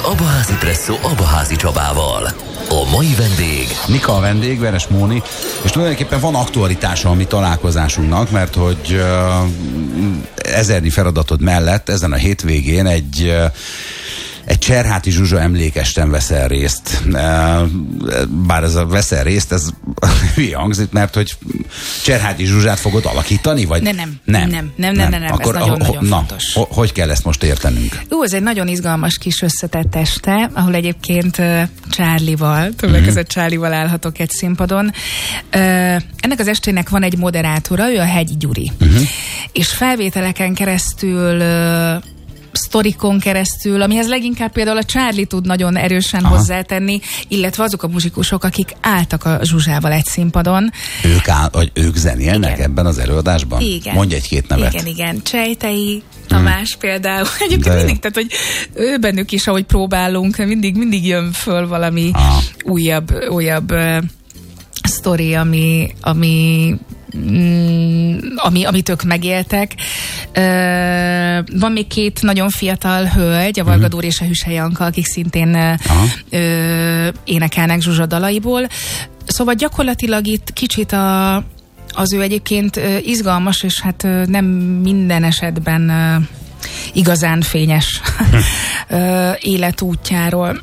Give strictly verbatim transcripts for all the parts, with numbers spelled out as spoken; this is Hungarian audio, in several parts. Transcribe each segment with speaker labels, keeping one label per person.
Speaker 1: Abaházi Presszó Abaházi Csabával. A mai vendég...
Speaker 2: Nika a vendég, Veres Móni, és tulajdonképpen van aktualitása a mi találkozásunknak, mert hogy uh, ezernyi feladatod mellett ezen a hétvégén egy... Uh, Egy Cserháti Zsuzsa emlékesten veszel részt. Bár ez a veszel részt, ez hülye hangzik, mert hogy Cserháti Zsuzsát fogod alakítani? Vagy?
Speaker 3: Nem, nem, nem, nem, nem, nem, nem, nem.
Speaker 2: Akkor,
Speaker 3: ez nagyon-nagyon
Speaker 2: na,
Speaker 3: fontos.
Speaker 2: Ho, hogy kell ezt most értenünk?
Speaker 3: Ú, ez egy nagyon izgalmas kis összetett este, ahol egyébként uh, Charlie-val, többek
Speaker 2: Mhm.
Speaker 3: között Charlie-val állhatok egy színpadon. Uh, ennek az estének van egy moderátora, ő a Hegyi Gyuri.
Speaker 2: Uh-huh.
Speaker 3: És felvételeken keresztül uh, sztorikon keresztül, amihez leginkább például a Charlie tud nagyon erősen Aha. hozzátenni, illetve azok a muzsikusok, akik álltak a Zsuzsával egy színpadon.
Speaker 2: Ők, áll, vagy ők zenélnek igen. ebben az előadásban?
Speaker 3: Igen.
Speaker 2: Mondj egy-két nevet.
Speaker 3: Igen, igen. Csejtei Tamás hmm. például. Egyébként
Speaker 2: De
Speaker 3: mindig, tehát, hogy ő bennük is, ahogy próbálunk, mindig, mindig jön föl valami
Speaker 2: Aha.
Speaker 3: újabb, újabb uh, sztori, ami, ami Mm, ami, amit ők megéltek. Uh, van még két nagyon fiatal hölgy, a Varga Dóri és a Hüse Janka, akik szintén uh, énekelnek Zsuzsa dalaiból. Szóval gyakorlatilag itt kicsit a, az ő egyébként uh, izgalmas, és hát uh, nem minden esetben uh, igazán fényes uh, életútjáról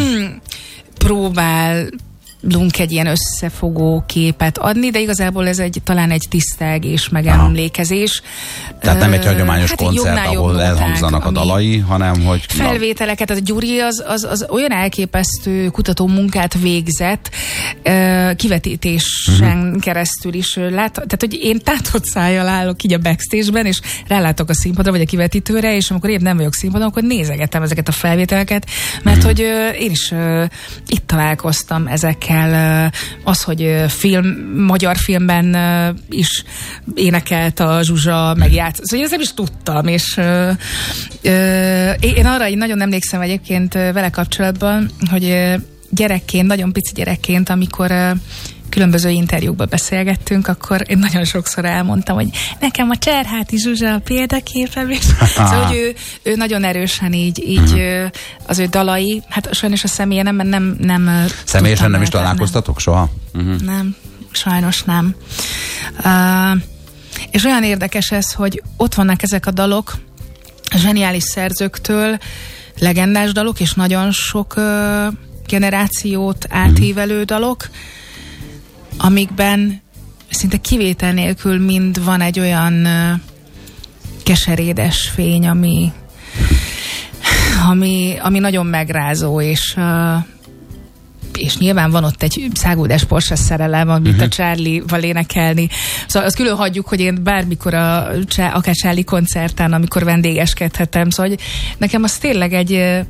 Speaker 3: próbál egy ilyen összefogó képet adni, de igazából ez egy, talán egy tisztelgés, megemlékezés.
Speaker 2: Tehát nem egy hagyományos
Speaker 3: hát
Speaker 2: koncert, ahol nóták, elhangzanak a dalai, hanem hogy...
Speaker 3: Felvételeket, a Gyuri az, az, az olyan elképesztő kutató munkát végzett, uh, kivetítésen uh-huh. keresztül is lát, tehát hogy én tátott szájjal állok így a backstage-ben, és rálátok a színpadra, vagy a kivetítőre, és amikor én nem vagyok színpadon, akkor nézegettem ezeket a felvételeket, mert uh-huh. hogy uh, én is uh, itt találkoztam ezekkel. Az, hogy film, magyar filmben is énekelt a Zsuzsa, megjátszott. Szóval ezt nem is tudtam, és uh, uh, én arra így nagyon emlékszem egyébként vele kapcsolatban, hogy gyerekként, nagyon pici gyerekként, amikor uh, különböző interjúkban beszélgettünk, akkor én nagyon sokszor elmondtam, hogy nekem a Cserháti Zsuzsa a példaképem, és szóval, hogy ő, ő nagyon erősen így, így uh-huh. az ő dalai, hát sajnos a személye nem, nem, nem
Speaker 2: személyesen nem is találkoztatok nem. soha? Uh-huh.
Speaker 3: Nem, sajnos nem. Uh, és olyan érdekes ez, hogy ott vannak ezek a dalok, zseniális szerzőktől, legendás dalok, és nagyon sok uh, generációt átívelő uh-huh. dalok, amikben szinte kivétel nélkül mind van egy olyan uh, keserédes fény, ami, ami, ami nagyon megrázó, és, uh, és nyilván van ott egy száguldás Porsche szerelem, amit uh-huh. a Charlie-val énekelni. Szóval azt külön hagyjuk, hogy én bármikor a, akár Charlie koncerten, amikor vendégeskedhetem, szóval hogy nekem az tényleg egy uh,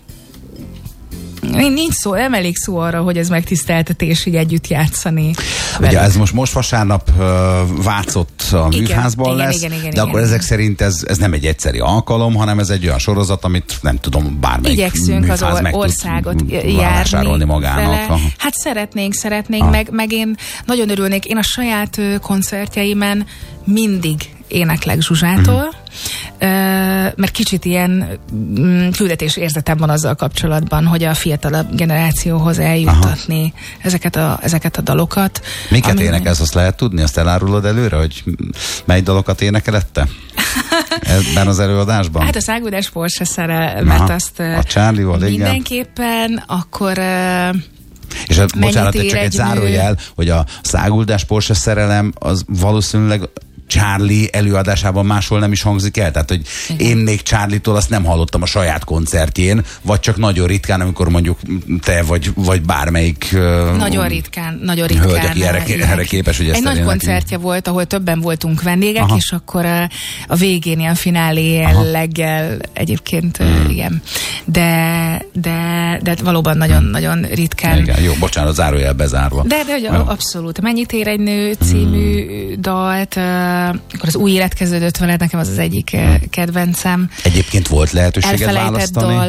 Speaker 3: nincs szó, nem elég szó arra, hogy ez megtiszteltetés, így együtt játszani.
Speaker 2: Ugye velük. Ez most most vasárnap uh, Vácott a igen, műházban
Speaker 3: igen,
Speaker 2: lesz,
Speaker 3: igen, igen,
Speaker 2: de
Speaker 3: igen,
Speaker 2: akkor
Speaker 3: igen.
Speaker 2: ezek szerint ez, ez nem egy egyszeri alkalom, hanem ez egy olyan sorozat, amit nem tudom, bármelyik
Speaker 3: igyekszünk
Speaker 2: műház
Speaker 3: az or-
Speaker 2: meg
Speaker 3: országot
Speaker 2: tud
Speaker 3: járni
Speaker 2: magának.
Speaker 3: vele. Hát szeretnénk, szeretnénk, meg, meg én nagyon örülnék. Én a saját ö, koncertjeimen mindig éneklek Zsuzsától, uh-huh. mert kicsit ilyen küldetés érzetem van azzal kapcsolatban, hogy a fiatalabb generációhoz eljuttatni ezeket a, ezeket a dalokat.
Speaker 2: Miket
Speaker 3: ami...
Speaker 2: énekelsz, azt lehet tudni? Azt elárulod előre, hogy mely dalokat énekelette? Ebben az előadásban?
Speaker 3: Hát a száguldás Porsche szerelmet azt
Speaker 2: a Charlie-val,
Speaker 3: mindenképpen, igen. Akkor
Speaker 2: és a, bocsánat, csak egy zárójel, hogy a száguldás Porsche szerelem az valószínűleg Charlie előadásában máshol nem is hangzik el. Tehát, hogy igen. én még Charlie-tól azt nem hallottam a saját koncertjén, vagy csak nagyon ritkán, amikor mondjuk te vagy, vagy bármelyik
Speaker 3: nagyon ritkán, nagyon ritkán.
Speaker 2: Hölgy, aki erre, erre képes, hogy ezt
Speaker 3: egy nagy koncertje volt, ahol többen voltunk vendégek, Aha. és akkor a, a végén ilyen finálé jelleggel egyébként, hmm. igen. De, de, de valóban nagyon-nagyon hmm. ritkán.
Speaker 2: Igen, jó, bocsánat, zárójel bezárva.
Speaker 3: De, de hogy abszolút. Mennyit ér egy nő című hmm. dalt, akkor az Új élet kezdődött veled, nekem az az egyik kedvencem.
Speaker 2: Egyébként volt lehetőséged választani?
Speaker 3: Dal.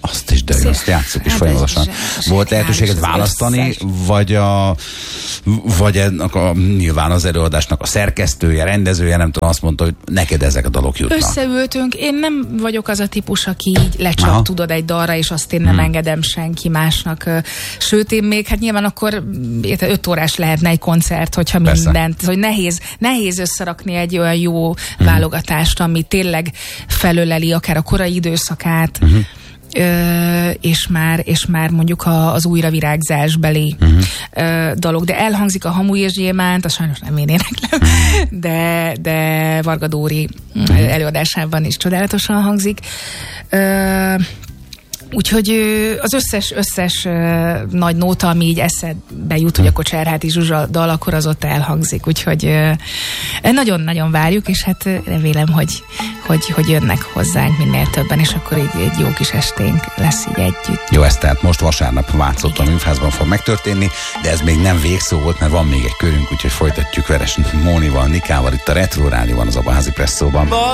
Speaker 2: Azt is, de azt játsszuk is hát folyamatosan. Volt lehetőséged választani, összes. vagy a vagy ennek a, nyilván az előadásnak a szerkesztője, rendezője, nem tudom, azt mondta, hogy neked ezek a dalok jutnak. Összeültünk,
Speaker 3: én nem vagyok az a típus, aki így lecsap, Aha. tudod, egy dalra, és azt én nem hmm. engedem senki másnak. Sőt, én még, hát nyilván akkor öt órás lehetne egy koncert, hogyha Persze. mindent, hogy nehéz, nehéz összerakni egy olyan jó hmm. válogatást, ami tényleg felöleli akár a korai időszakát, hmm. Ö, és már, és már mondjuk a, az újravirágzásbeli uh-huh. ö, dolog. De elhangzik a Hamu és Gyémánt, azt sajnos nem én éneklem, uh-huh. de, de Varga Dóri uh-huh. előadásában is csodálatosan hangzik. Ö, Úgyhogy az összes, összes uh, nagy nóta, ami így eszedbe jut, hogy akkor Cserháti Zsuzsa dal, akkor az ott elhangzik. Úgyhogy uh, nagyon-nagyon várjuk, és hát remélem, hogy, hogy, hogy jönnek hozzánk minél többen, és akkor így egy jó kis esténk lesz így együtt.
Speaker 2: Jó, ez tehát most vasárnap Vácott a Műfházban fog megtörténni, de ez még nem végszó volt, mert van még egy körünk, úgyhogy folytatjuk Veres Mónival, Nikával, itt a Retro Rádióban, az Abaházi Presszóban.